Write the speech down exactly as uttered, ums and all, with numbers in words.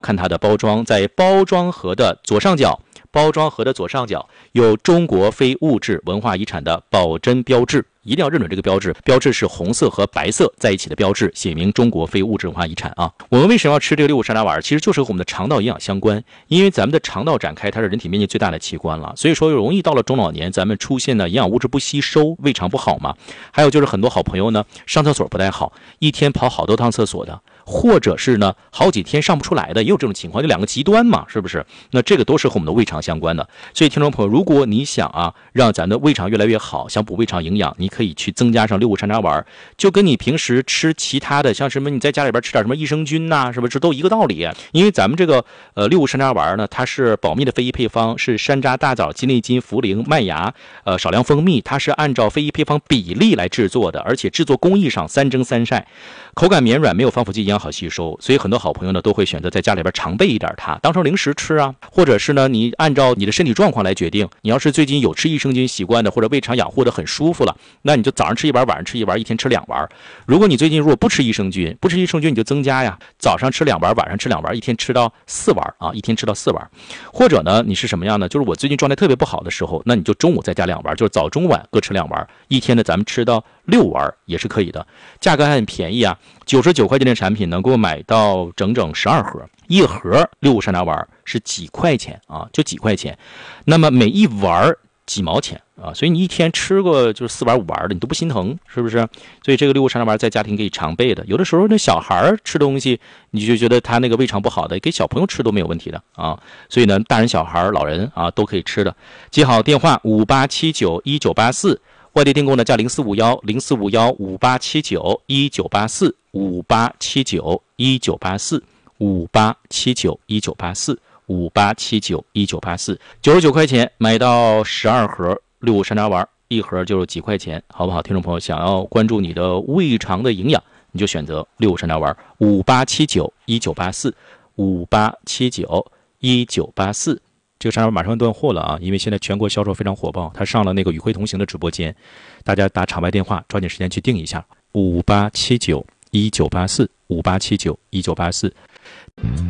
看它的包装，在包装盒的左上角，包装盒的左上角有中国非物质文化遗产的保真标志，一定要认准这个标志，标志是红色和白色在一起的标志，写明中国非物质文化遗产啊。我们为什么要吃这个六五山楂丸？其实就是和我们的肠道营养相关，因为咱们的肠道展开，它是人体面积最大的器官了，所以说容易到了中老年，咱们出现呢营养物质不吸收，胃肠不好嘛。还有就是很多好朋友呢上厕所不太好，一天跑好多趟厕所的，或者是呢好几天上不出来的，也有这种情况，就两个极端嘛，是不是？那这个都是和我们的胃肠相关的。所以听众朋友，如果你想啊让咱的胃肠越来越好，想补胃肠营养，你可以去增加上六五山楂丸，就跟你平时吃其他的，像什么你在家里边吃点什么益生菌呐、啊，是不是都一个道理？因为咱们这个呃六五山楂丸呢，它是保密的非遗配方，是山楂、大枣、鸡内金、茯苓、麦芽，呃少量蜂蜜，它是按照非遗配方比例来制作的，而且制作工艺上三蒸三晒，口感绵软，没有防腐剂，营养好吸收，所以很多好朋友呢都会选择在家里边常备一点它，当成零食吃啊，或者是呢你按照你的身体状况来决定，你要是最近有吃益生菌习惯的，或者胃肠养护的很舒服了，那你就早上吃一丸，晚上吃一丸，一天吃两丸。如果你最近如果不吃益生菌，不吃益生菌你就增加呀，早上吃两丸，晚上吃两丸，一天吃到四丸啊，一天吃到四丸。或者呢你是什么样呢？就是我最近状态特别不好的时候，那你就中午再加两丸，就是早中晚各吃两丸，一天呢咱们吃到六丸也是可以的，价格还很便宜啊，九十九块钱的产品能够买到整整十二盒，一盒六五山楂丸是几块钱啊，就几块钱，那么每一丸几毛钱啊，所以你一天吃个就是四丸五丸的，你都不心疼，是不是？所以这个六五山楂丸在家庭可以常备的，有的时候那小孩吃东西，你就觉得他那个胃肠不好的，给小朋友吃都没有问题的啊。所以呢，大人小孩老人啊都可以吃的。记好电话五八七九一九八四，外地订购呢叫零四五幺零四五幺五八七九一九八四五八七九一九八四五八七九一九八四五八七九一九八四，九十九块钱买到十二盒六五山楂丸，一盒就是几块钱，好不好？听众朋友，想要关注你的胃肠的营养，你就选择六五山楂丸，五八七九一九八四五八七九一九八四。这个山楂丸马上断货了啊，因为现在全国销售非常火爆，它上了那个与会同行的直播间，大家打场外电话，抓紧时间去订一下，五八七九一九八四五八七九一九八四。